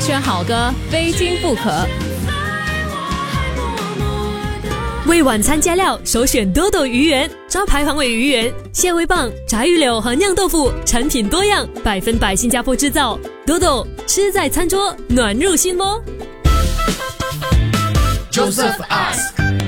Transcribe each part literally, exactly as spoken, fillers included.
选好歌，非听不可。 为晚餐加料，首选多多鱼圆，招牌黄尾鱼圆、蟹味棒、炸鱼柳和酿豆腐，产品多样，百分百新加坡制造。多多吃在餐桌，暖入心窝。 Joseph Ask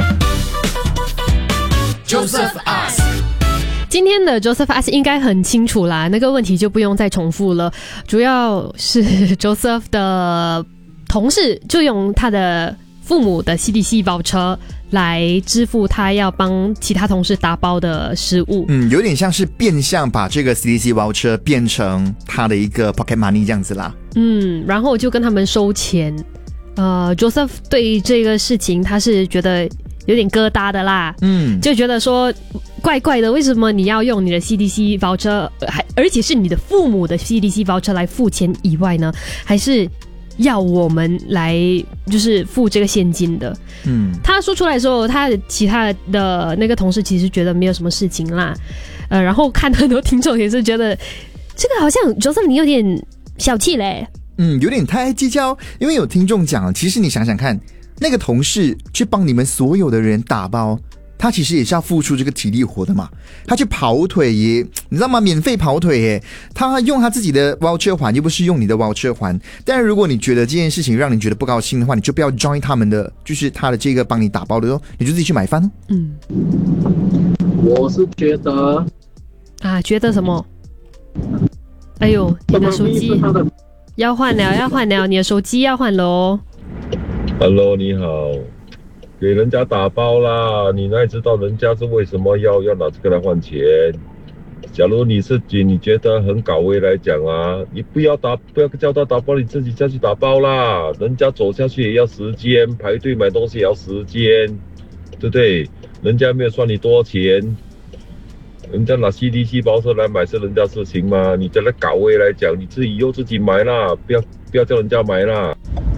Joseph Ask 今天的 Joseph Ask 应该很清楚啦，那个问题就不用再重复了。主要是 Joseph 的同事就用他的父母的 C D C voucher 来支付他要帮其他同事打包的食物。 嗯，有点像是变相把这个 C D C voucher 变成他的一个 pocket money 这样子啦。 嗯，然后就跟他们收钱。呃 Joseph 对这个事情他是觉得有点疙瘩的啦，嗯，就觉得说怪怪的，为什么你要用你的 C D C voucher， 还而且是你的父母的 C D C voucher 来付钱以外呢，还是要我们来就是付这个现金的？嗯，他说出来的时候，他其他的那个同事其实觉得没有什么事情啦，呃，然后看很多听众也是觉得这个好像 Joseph 你有点小气嘞。 嗯，有点太计较，因为有听众讲，其实你想想看，那个同事去帮你们所有的人打包，他其实也是要付出这个体力活的嘛，他去跑腿耶，你知道吗？免费跑腿耶，他用他自己的 voucher 还，又不是用你的 voucher 还。但是如果你觉得这件事情让你觉得不高兴的话，你就不要 join 他们的，就是他的这个帮你打包的哦，你就自己去买饭哦。 嗯， 我是觉得啊，觉得什么？哎呦，你的手机要换了，要换了，你的手机要换了哦。 Hello， 你好，给人家打包啦，你哪里知道人家是为什么要要拿这个来换钱？假如你自己你觉得很搞味来讲啊，你不要打，不要叫他打包，你自己下去打包啦。人家走下去也要时间，排队买东西也要时间，对不对？人家没有算你多少钱。人家拿 C D C 包车来买是人家事情吗？你在那搞味来讲，你自己以后自己买啦，不要不要叫人家买啦。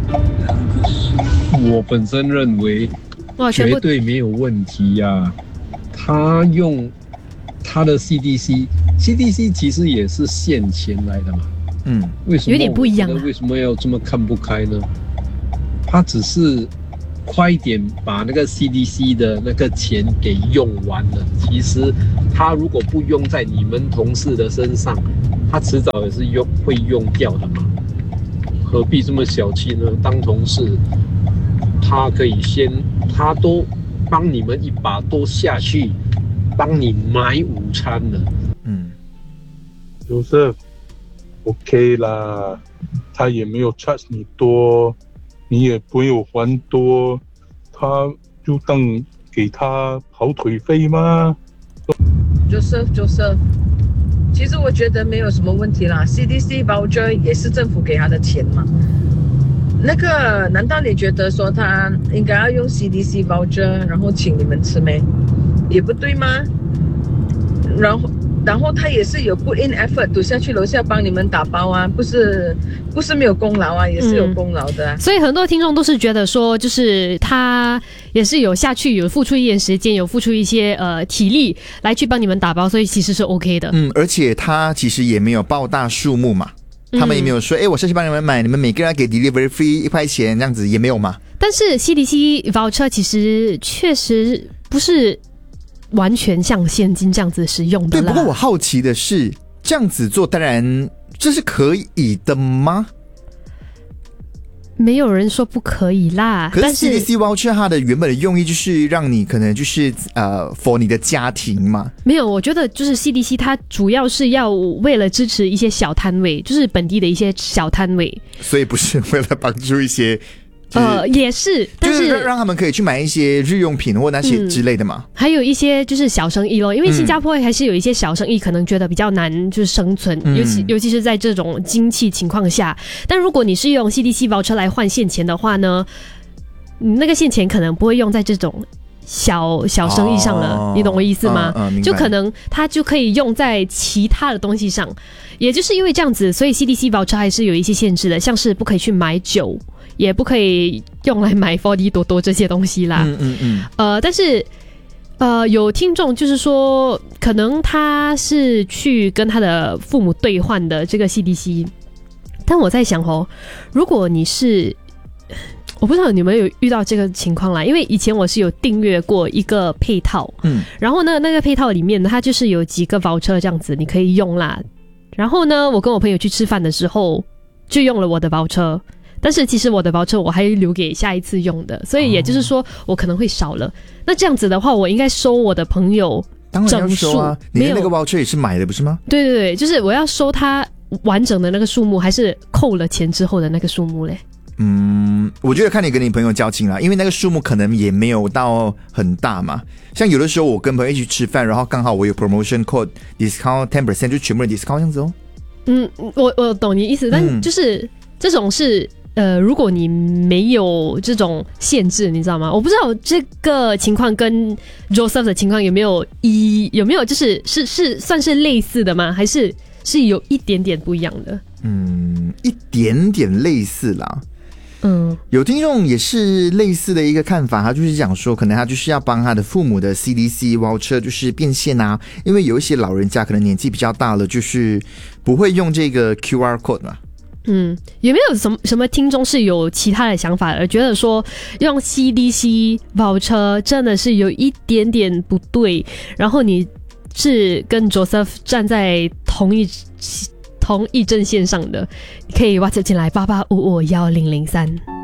我本身认为绝对没有问题呀、啊。他用他的 C D C，C D C 其实也是现钱来的嘛。嗯，为什么有点不一样、啊？为什么要这么看不开呢？他只是快一点把那个 C D C 的那个钱给用完了。其实他如果不用在你们同事的身上，他迟早也是用会用掉的嘛。何必这么小气呢？当同事，他可以先，他都帮你们一把，都下去帮你买午餐了。嗯， 就是 OK 啦，他也没有 charge 你多。你也不有还多，他就当给他跑腿费吗？ Joseph Joseph， 其实我觉得没有什么问题啦。C D C voucher 也是政府给他的钱嘛。那个，难道你觉得说他应该要用 C D C voucher 然后请你们吃没？也不对吗？然后。然后他也是有 put in effort 读下去楼下帮你们打包啊，不是不是没有功劳啊，也是有功劳的、啊嗯、 所以很多听众都是觉得说，就是他也是有下去，有付出一点时间，有付出一些呃体力来去帮你们打包，所以其实是 OK 的。 嗯，而且他其实也没有报大数目嘛，他们也没有说，哎、嗯，我下去帮你们买，你们每个人要给 delivery fee 一块钱，这样子也没有嘛。 但是 C D C voucher 其实确实不是完全像现金这样子使用的啦。 对，不过我好奇的是，这样子做当然这是可以的吗？ 没有人说不可以啦。 可是 C D C voucher 它的原本的用意就是让你可能就是呃 for 你的家庭嘛。 没有，我觉得就是 C D C 它主要是要为了支持一些小摊位，就是本地的一些小摊位， 所以不是为了帮助一些。就是、 呃，也是，但是、 就是、让他们可以去买一些日用品或那些之类的嘛、嗯。 还有一些就是小生意咯，因为新加坡还是有一些小生意可能觉得比较难就是生存，嗯、尤其尤其是在这种经济情况下。但如果你是用 C D C voucher 来换现钱的话呢，那个现钱可能不会用在这种小小生意上了，哦、你懂我意思吗？嗯嗯、就可能它就可以用在其他的东西上。也就是因为这样子，所以 C D C voucher 还是有一些限制的，像是不可以去买酒。也不可以用来买 四 D 多多这些东西啦。嗯嗯嗯。呃，但是呃，有听众就是说，可能他是去跟他的父母兑换的这个 C D C， 但我在想哦，如果你是，我不知道你们有遇到这个情况啦，因为以前我是有订阅过一个配套，嗯，然后呢，那个配套里面呢，它就是有几个 voucher 这样子，你可以用啦。然后呢，我跟我朋友去吃饭的时候，就用了我的 voucher， 但是其实我的 voucher 我还留给下一次用的，所以也就是说我可能会少了。那这样子的话，我应该收我的朋友整数，当然要收啊， 你的那个 voucher 也是买的不是吗？ 对对对，就是我要收它完整的那个数目，还是扣了钱之后的那个数目嘞？ 嗯，我觉得看你跟你朋友交情啦，因为那个数目可能也没有到很大嘛。像有的时候我跟朋友一起吃饭，然后刚好我有 promotion code discount ten percent， 就全部人 discount 这样子哦。嗯， 我我懂你意思，但就是、嗯、这种是呃，如果你没有这种限制，你知道吗？我不知道这个情况跟 Joseph 的情况有没有一有没有就是是是算是类似的吗？还是是有一点点不一样的？ 嗯，一点点类似啦。 嗯， 有听众也是类似的一个看法，他就是讲说，可能他就是要帮他的父母的 C D C voucher 就是变现啊，因为有一些老人家可能年纪比较大了，就是不会用这个 Q R code 嘛。 嗯，有没有什么什么听众是有其他的想法而觉得说用 C D C voucher 真的是有一点点不对，然后你是跟 Joseph 站在同一同一阵线上的，可以 WhatsApp 进来八八五五一零零三。